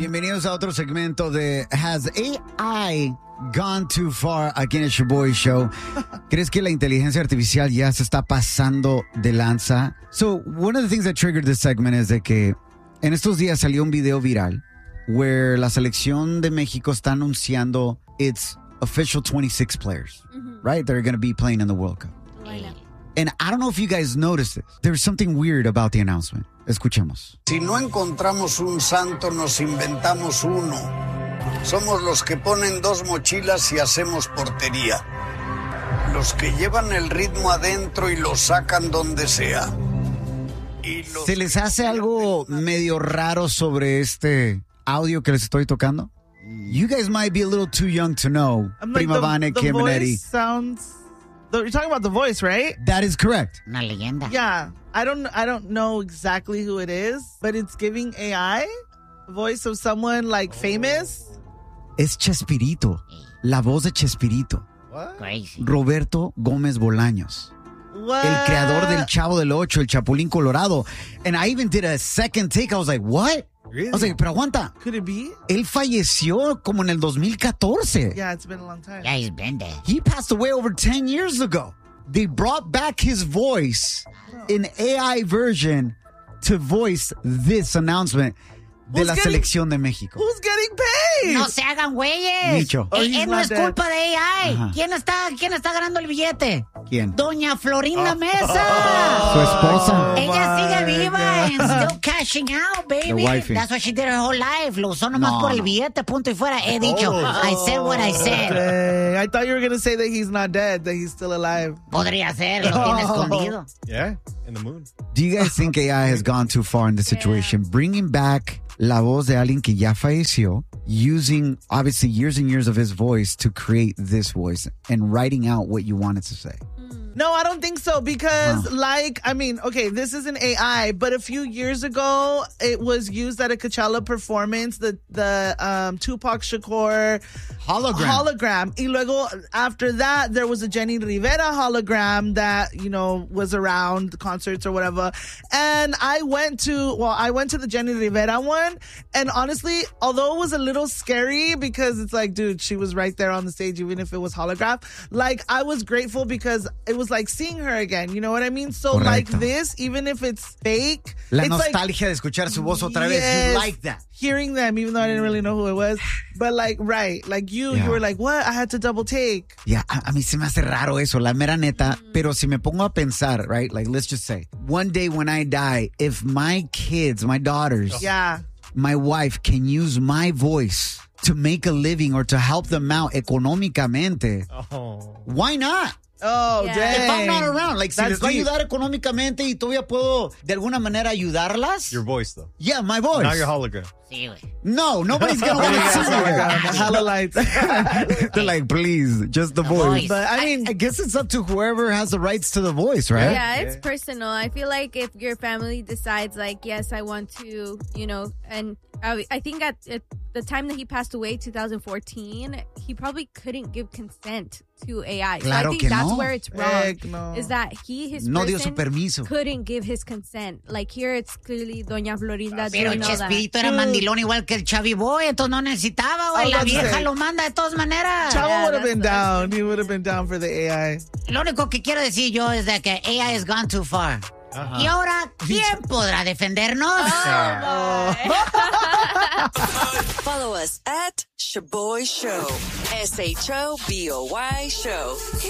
Bienvenidos a otro segmento de Has AI Gone Too Far? Aquí en el Shoboy Show. ¿Crees que la inteligencia artificial ya se está pasando de lanza? So, one of the things that triggered this segment es de que en estos días salió un video viral where la selección de México está anunciando its official 26 players, right? That are going to be playing in the World Cup. And I don't know if you guys noticed this. There's something weird about the announcement. Escuchemos. Si no encontramos un santo, nos inventamos uno. Somos los que ponen dos mochilas y hacemos portería. Los que llevan el ritmo adentro y lo sacan donde sea. Y los ¿Se les hace algo medio raro sobre este audio que les estoy tocando? You guys might be a little too young to know. Prima Vane, Kim and Eddie. You're talking about the voice, right? That is correct. Una leyenda. Yeah. I don't know exactly who it is, but it's giving AI voice of someone like famous. Es Chespirito. La voz de Chespirito. Crazy. Roberto Gómez Bolaños. What? El creador del Chavo del Ocho, el Chapulín Colorado. And I even did a second take. I was like, what? Really? I was like, pero aguanta. Could it be? Él falleció como en el 2014. Yeah, it's been a long time. Yeah, he's been there. He passed away over 10 years ago. They brought back his voice in AI version to voice this announcement de la selección de México. Who's getting paid? No se hagan güeyes. Dicho. No es culpa de AI. Ajá. ¿Quién está ganando el billete? ¿Quién? Doña Florinda Mesa. Su esposa. Ella sigue my viva God. and still cashing out, baby. The wifey. That's what she did her whole life. Lo usó nomás por el billete, punto y fuera. He dicho, I said what I said. Dang, I thought you were going to say that he's not dead, that he's still alive. Podría ser, lo tiene escondido. Yeah, in the moon. Do you guys think AI has gone too far in this situation? Bringing back la voz de alguien que ya falleció, using obviously years and years of his voice to create this voice and writing out what you wanted to say. No, I don't think so because this is an AI, but a few years ago it was used at a Coachella performance, the Tupac Shakur hologram. Y luego after that there was a Jenny Rivera hologram that, was around concerts or whatever. And I went to the Jenny Rivera one, and honestly, although it was a little scary because it's like, dude, she was right there on the stage even if it was holograph. Like, I was grateful because it was like seeing her again, you know what I mean? So Correcto. like this, even if it's fake, La it's nostalgia de escuchar su voz otra vez. Yes. You like that. Hearing them, even though I didn't really know who it was. But like, right, like you Yeah. were like, what? I had to double take. Yeah, a mí se me hace raro eso, la mera neta. Pero si me pongo a pensar, right? Like, let's just say, one day when I die, if my kids, my daughters, Yeah. my wife can use my voice to make a living or to help them out económicamente, why not? Oh, Yeah. dang. If I'm not around, like, si That's les va a deep. ayudar económicamente y todavía puedo de alguna manera ayudarlas. Your voice, though. Yeah, my voice. Not your hologram. Sí, güey. No, nobody's gonna want to see Oh my God, me. hella lights. They're like, please, just the voice. voice. But I mean, I guess it's up to whoever has the rights to the voice, right? Yeah, it's personal. I feel like if your family decides, like, yes, I want to, and I think at the time that he passed away, 2014, he probably couldn't give consent to AI. So I Claro think que that's no. where it's wrong. Heck no. Is that his No dio su person permiso. couldn't give his consent. Like here, it's clearly Doña Florinda Pero doing all that. Chespirito era mandilón igual que el Chavi Boy, entonces no necesitaba, güey. I was La about to vieja say. lo manda de todas maneras. Chavo would have been that's down. He would have been down for the AI. Lo único que quiero decir yo es de que AI has gone too far. Y ahora, ¿quién podrá defendernos? Follow us at Shoboy Show. SHOBOY Show.